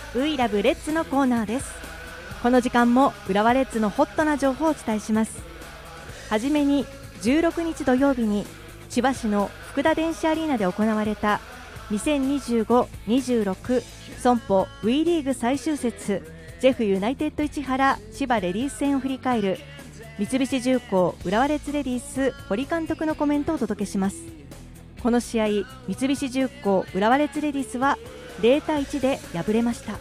ウイラブレッツのコーナーです。この時間も浦和レッズのホットな情報をお伝えします。はじめに16日土曜日に千葉市の福田電子アリーナで行われた2025-26損保 WE リーグ最終節ジェフユナイテッド市原千葉レディース戦を振り返る三菱重工浦和レッズレディース堀監督のコメントをお届けします。この試合、三菱重工浦和レッズレディースは0対1で敗れました。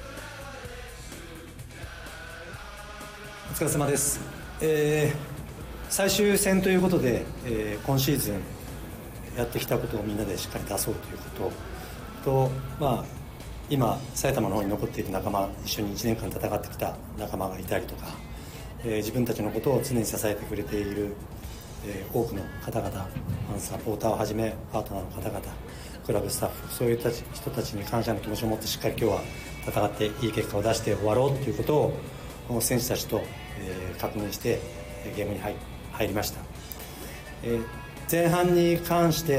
お疲れ様です。最終戦ということで、今シーズンやってきたことをみんなでしっかり出そうということと、今埼玉の方に残っている仲間、一緒に1年間戦ってきた仲間がいたりとか、自分たちのことを常に支えてくれている、多くの方々、ファンサポーターをはじめパートナーの方々、クラブスタッフ、そういった人たちに感謝の気持ちを持ってしっかり今日は戦っていい結果を出して終わろうということを選手たちと、確認してゲームに入りました。前半に関して、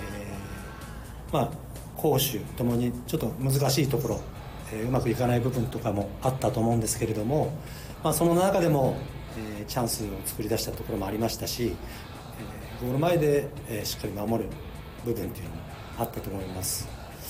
攻守ともにちょっと難しいところ、うまくいかない部分とかもあったと思うんですけれども、その中でも、チャンスを作り出したところもありましたし、ゴール前で、しっかり守る部分というのもあったと思います。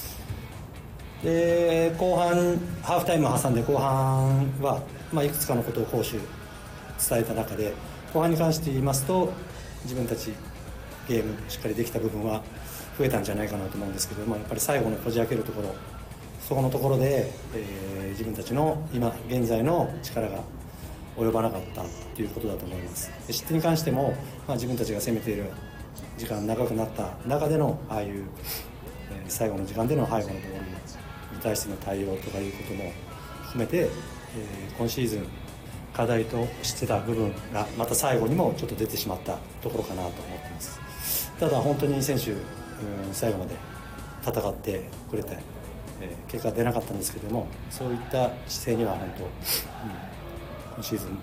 で後半ハーフタイムを挟んで後半は、いくつかのことを攻守伝えた中で、後半に関して言いますと自分たちゲームしっかりできた部分は増えたんじゃないかなと思うんですけど、やっぱり最後のこじ開けるところ、そこのところで、自分たちの今現在の力が及ばなかったということだと思います。失点に関しても、自分たちが攻めている時間長くなった中でのああいう、最後の時間での背後のボールに対しての対応とかいうことも含めて、今シーズン課題としてた部分がまた最後にもちょっと出てしまったところかなと思っています。ただ本当に選手、最後まで戦ってくれて、結果は出なかったんですけども、そういった姿勢には本当、今シーズン